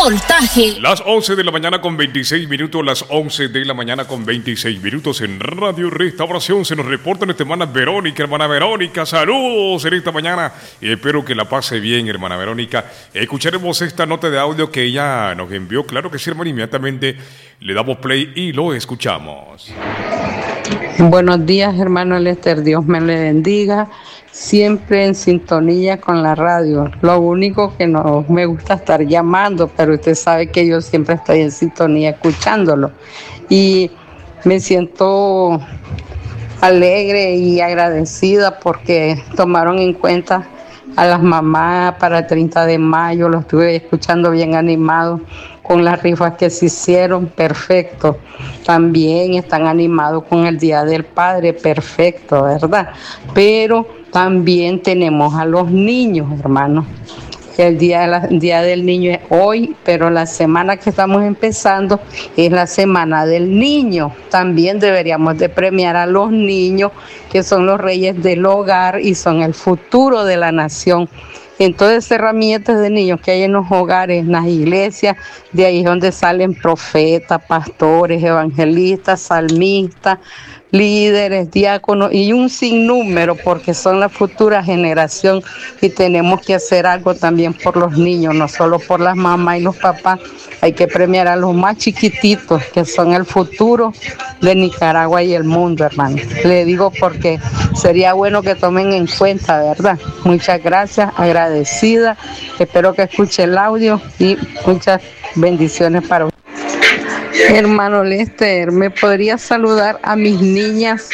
Voltaje. Las 11 de la mañana con 26 minutos, las 11 de la mañana con 26 minutos en Radio Restauración. Se nos reporta nuestra hermana Verónica, saludos en esta mañana y espero que la pase bien, hermana Verónica. Escucharemos esta nota de audio que ella nos envió, claro que sí, hermano, inmediatamente le damos play y lo escuchamos. Buenos días, hermano Lester, Dios me le bendiga. Siempre en sintonía con la radio. Lo único que no me gusta estar llamando, pero usted sabe que yo siempre estoy en sintonía escuchándolo. Y me siento alegre y agradecida porque tomaron en cuenta a las mamás para el 30 de mayo. Lo estuve escuchando bien animado con las rifas que se hicieron, perfecto. También están animados con el Día del Padre, perfecto, ¿verdad? Pero también tenemos a los niños, hermanos. El día del niño es hoy, pero la semana que estamos empezando es la semana del niño. También deberíamos de premiar a los niños, que son los reyes del hogar y son el futuro de la nación. Entonces, herramientas de niños que hay en los hogares, en las iglesias, de ahí es donde salen profetas, pastores, evangelistas, salmistas, líderes, diáconos y un sinnúmero, porque son la futura generación y tenemos que hacer algo también por los niños, no solo por las mamás y los papás. Hay que premiar a los más chiquititos, que son el futuro de Nicaragua y el mundo, hermano. Le digo porque sería bueno que tomen en cuenta, ¿verdad? Muchas gracias, agradecida. Espero que escuche el audio y muchas bendiciones para usted. Hermano Lester, ¿me podría saludar a mis niñas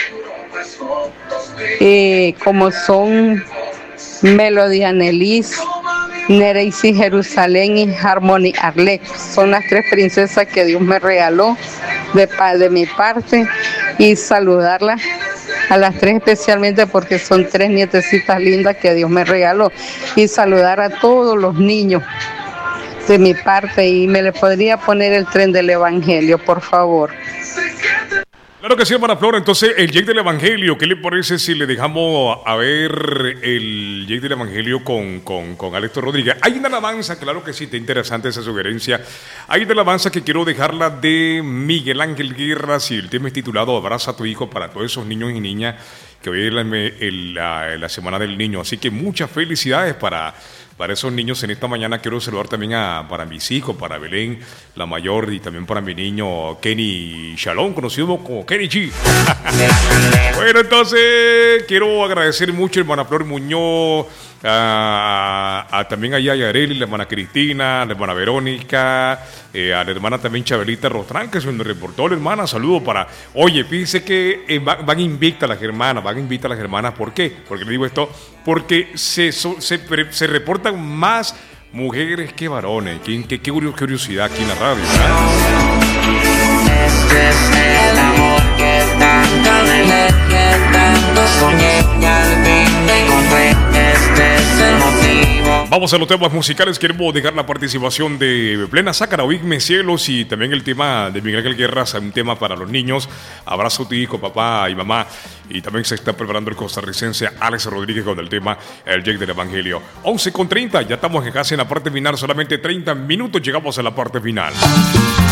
como son Melody Anelis, Nereisi Jerusalén y Harmony Arlec? Son las 3 princesas que Dios me regaló de mi parte, y saludarlas a las 3 especialmente porque son 3 nietecitas lindas que Dios me regaló, y saludar a todos los niños de mi parte. Y me le podría poner el tren del Evangelio, por favor. Claro que sí, hermana Flor. Entonces, el Jake del Evangelio, ¿qué le parece si le dejamos a ver el Jake del Evangelio con Alex Rodríguez? Hay una alabanza, claro que sí, está interesante esa sugerencia. Hay una alabanza que quiero dejarla de Miguel Ángel Guerras y el tema es titulado Abraza a tu hijo, para todos esos niños y niñas que hoy es la Semana del Niño. Así que muchas felicidades para esos niños en esta mañana. Quiero saludar también para mis hijos, para Belén, la mayor, y también para mi niño Kenny Shalom, conocido como Kenny G. Bueno, entonces quiero agradecer mucho a hermana Flor Muñoz, también a Yareli, la hermana Cristina, la hermana Verónica, a la hermana también Chabelita Rostrán, que se me reportó la hermana. Saludos para... Oye, fíjense que van invictas las hermanas, ¿por qué? Porque le digo esto, porque se reportan más mujeres que varones. Qué curiosidad aquí en la radio, ¿verdad? Este es el amor que tanto anhelé, que tanto soñé, y al fin te encontré. Este es el motivo. Vamos a los temas musicales. Queremos dejar la participación de Plena Sácara, Oígme Cielos, y también el tema de Miguel Ángel Guerras, un tema para los niños. Abrazo a tu hijo, papá y mamá. Y también se está preparando el costarricense Alex Rodríguez con el tema El Jake del Evangelio. 11:30, ya estamos casi en la parte final, solamente 30 minutos, llegamos a la parte final.